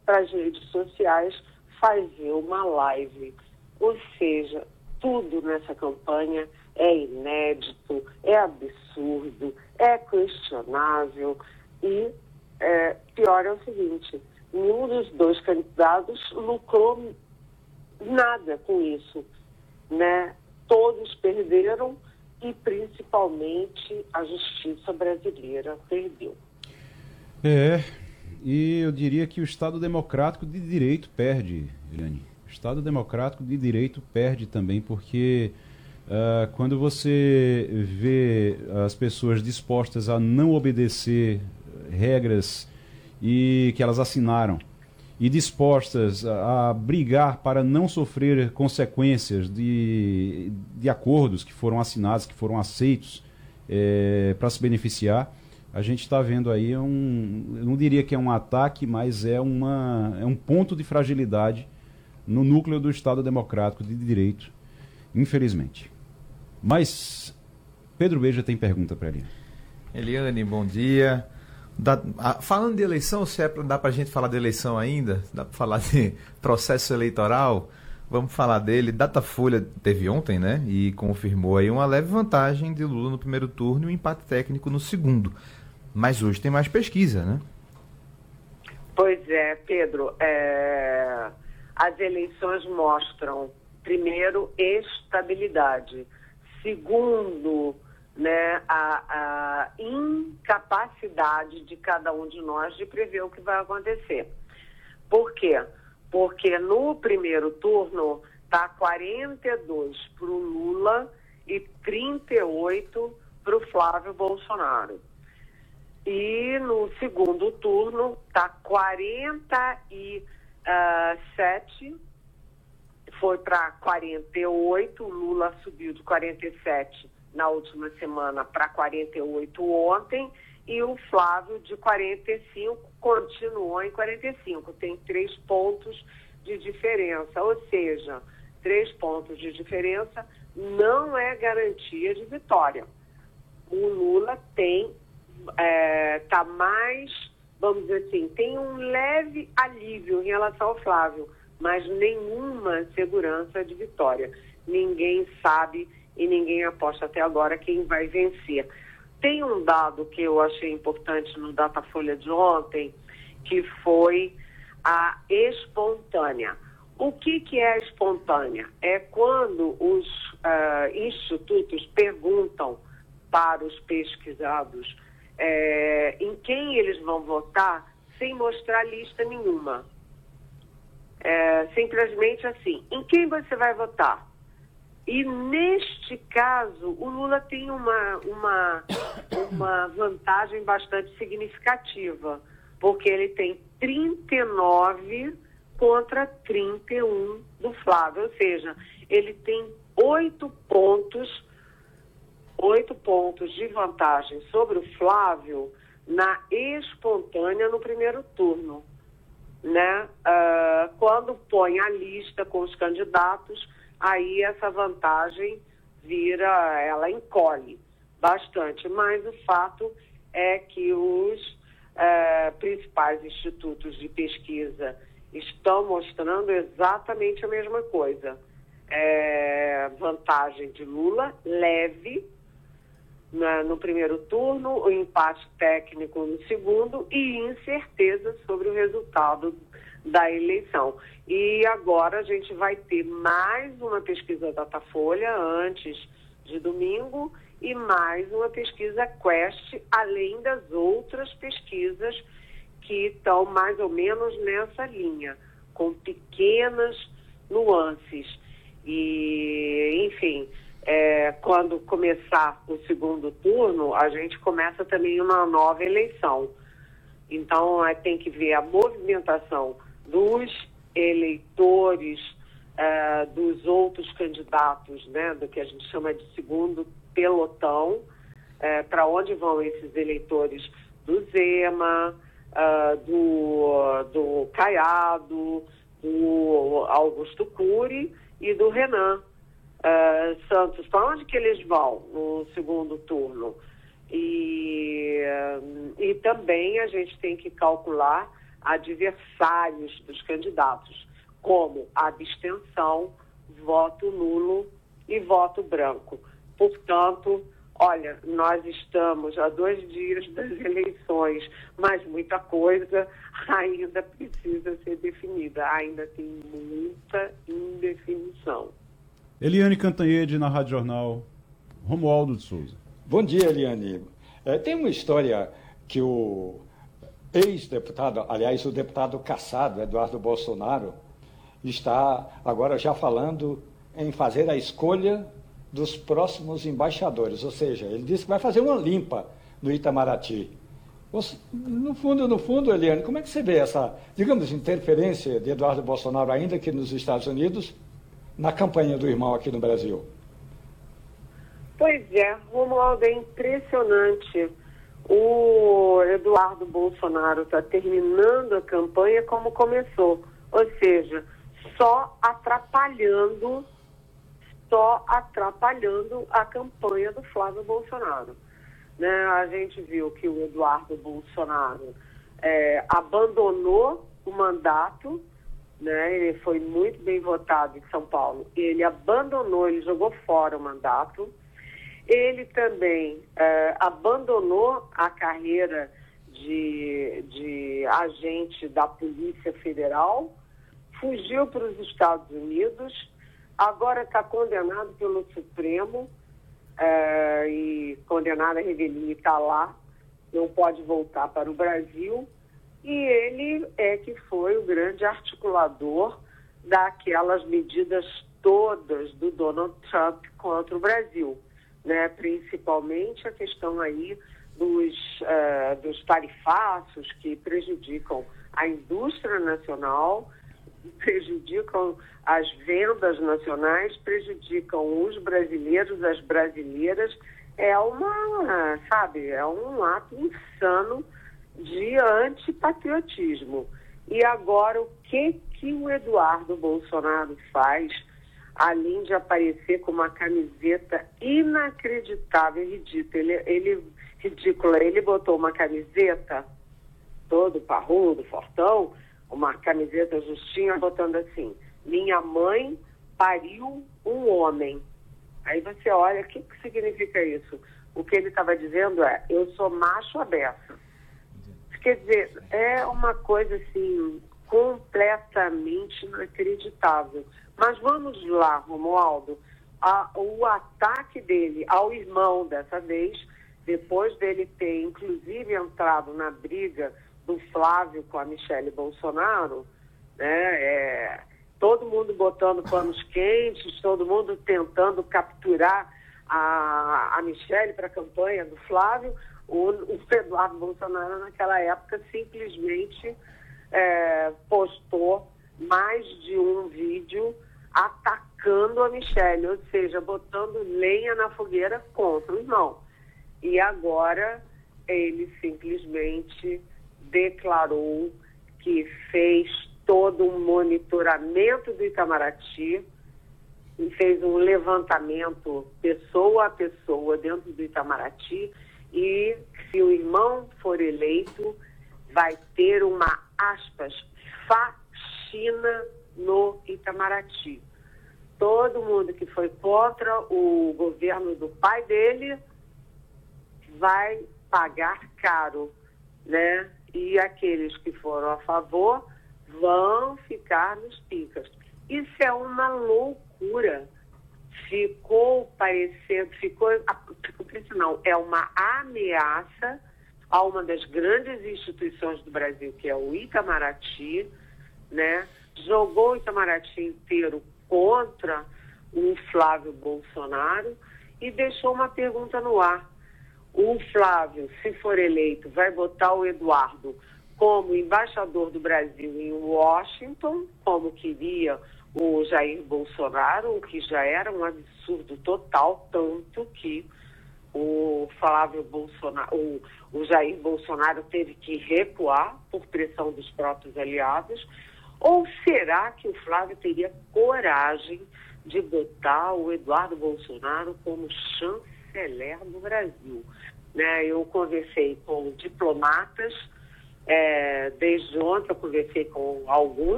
para as redes sociais fazer uma live. Ou seja, tudo nessa campanha é inédito, é absurdo, é questionável e pior é o seguinte, nenhum dos dois candidatos lucrou nada com isso, né? Todos perderam e principalmente a justiça brasileira perdeu. E eu diria que o Estado Democrático de Direito perde, Eliane. O Estado Democrático de Direito perde também, porque quando você vê as pessoas dispostas a não obedecer regras e que elas assinaram, e dispostas a brigar para não sofrer consequências de acordos que foram assinados, que foram aceitos para se beneficiar, a gente está vendo aí eu não diria que é um ataque, mas é um ponto de fragilidade no núcleo do Estado Democrático de Direito, infelizmente. Mas Pedro Beja tem pergunta para ele. Eliane, bom dia. Falando de eleição, dá para a gente falar de eleição ainda? Dá para falar de processo eleitoral? Vamos falar dele. Datafolha teve ontem, né? E confirmou aí uma leve vantagem de Lula no primeiro turno e um empate técnico no segundo. Mas hoje tem mais pesquisa, né? Pois é, Pedro. As eleições mostram, primeiro, estabilidade. Segundo, né, a incapacidade de cada um de nós de prever o que vai acontecer. Por quê? Porque no primeiro turno está 42 para o Lula e 38 para o Flávio Bolsonaro. E no segundo turno está 47, foi para 48, o Lula subiu de 47 na última semana para 48 ontem, e o Flávio de 45 continuou em 45. Tem 3 pontos de diferença, ou seja, 3 pontos de diferença não é garantia de vitória. O Lula está mais, vamos dizer assim, tem um leve alívio em relação ao Flávio, mas nenhuma segurança de vitória. Ninguém sabe e ninguém aposta até agora quem vai vencer. Tem um dado que eu achei importante no Datafolha de ontem, que foi a espontânea. O que é a espontânea? É quando os institutos perguntam para os pesquisados em quem eles vão votar sem mostrar lista nenhuma. Simplesmente assim, em quem você vai votar? E neste caso, o Lula tem uma vantagem bastante significativa, porque ele tem 39 contra 31 do Flávio, ou seja, ele tem 8 pontos de vantagem sobre o Flávio na espontânea no primeiro turno, né? Quando põe a lista com os candidatos, aí essa vantagem ela encolhe bastante, mas o fato é que os principais institutos de pesquisa estão mostrando exatamente a mesma coisa. Vantagem de Lula, leve, no primeiro turno, o empate técnico no segundo e incerteza sobre o resultado da eleição. E agora a gente vai ter mais uma pesquisa Datafolha antes de domingo e mais uma pesquisa Quest, além das outras pesquisas que estão mais ou menos nessa linha, com pequenas nuances. E, enfim, quando começar o segundo turno, a gente começa também uma nova eleição. Então, tem que ver a movimentação dos eleitores, dos outros candidatos, né, do que a gente chama de segundo pelotão, para onde vão esses eleitores do Zema, do Caiado, do Augusto Cury e do Renan Santos. Para onde que eles vão no segundo turno? E também a gente tem que calcular adversários dos candidatos, como abstenção, voto nulo e voto branco. Portanto, olha, nós estamos a 2 dias das eleições, mas muita coisa ainda precisa ser definida, ainda tem muita indefinição. Eliane Cantanhede, na Rádio Jornal, Romualdo de Souza. Bom dia, Eliane. Tem uma história que o ex-deputado, aliás, o deputado cassado, Eduardo Bolsonaro, está agora já falando em fazer a escolha dos próximos embaixadores, ou seja, ele disse que vai fazer uma limpa no Itamaraty. No fundo, Eliane, como é que você vê essa, digamos, interferência de Eduardo Bolsonaro, ainda aqui nos Estados Unidos, na campanha do irmão aqui no Brasil? Pois é, Romualdo, é impressionante. O Eduardo Bolsonaro está terminando a campanha como começou, ou seja, só atrapalhando a campanha do Flávio Bolsonaro. Né? A gente viu que o Eduardo Bolsonaro abandonou o mandato, né? Ele foi muito bem votado em São Paulo, ele jogou fora o mandato. Ele também abandonou a carreira de agente da Polícia Federal, fugiu para os Estados Unidos, agora está condenado pelo Supremo, e condenado à revelia, está lá, não pode voltar para o Brasil, e ele é que foi o grande articulador daquelas medidas todas do Donald Trump contra o Brasil, né? Principalmente a questão aí dos tarifaços que prejudicam a indústria nacional, prejudicam as vendas nacionais, prejudicam os brasileiros, as brasileiras. É um ato insano de antipatriotismo. E agora, o que o Eduardo Bolsonaro faz, além de aparecer com uma camiseta inacreditável, ridícula? Ele botou uma camiseta, todo parrudo, fortão, uma camiseta justinha, botando assim: minha mãe pariu um homem. Aí você olha, o que significa isso? O que ele estava dizendo é: eu sou macho à beça. Quer dizer, é uma coisa assim completamente inacreditável. Mas vamos lá, Romualdo, o ataque dele ao irmão dessa vez, depois dele ter inclusive entrado na briga do Flávio com a Michele Bolsonaro, né? Todo mundo botando panos quentes, todo mundo tentando capturar a Michele para a campanha do Flávio. O Eduardo Bolsonaro, naquela época, simplesmente postou mais de um vídeo atacando a Michele, ou seja, botando lenha na fogueira contra o irmão. E agora ele simplesmente declarou que fez todo um monitoramento do Itamaraty e fez um levantamento pessoa a pessoa dentro do Itamaraty, e se o irmão for eleito, vai ter uma, aspas, faxina no Itamaraty. Todo mundo que foi contra o governo do pai dele vai pagar caro, né? E aqueles que foram a favor vão ficar nos picas. Isso é uma loucura. É uma ameaça a uma das grandes instituições do Brasil, que é o Itamaraty, né? Jogou o Itamaraty inteiro contra o Flávio Bolsonaro e deixou uma pergunta no ar. O Flávio, se for eleito, vai botar o Eduardo como embaixador do Brasil em Washington, como queria o Jair Bolsonaro, o que já era um absurdo total, tanto que o Jair Bolsonaro teve que recuar por pressão dos próprios aliados. Ou será que o Flávio teria coragem de botar o Eduardo Bolsonaro como chanceler do Brasil? Né? Eu conversei com diplomatas Desde ontem eu conversei com alguns